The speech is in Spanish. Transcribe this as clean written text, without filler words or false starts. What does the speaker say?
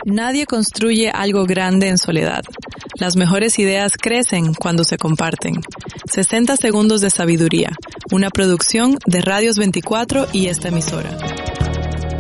Nadie construye algo grande en soledad. Las mejores ideas crecen cuando se comparten. 60 segundos de sabiduría, una producción de Radios 24 y esta emisora.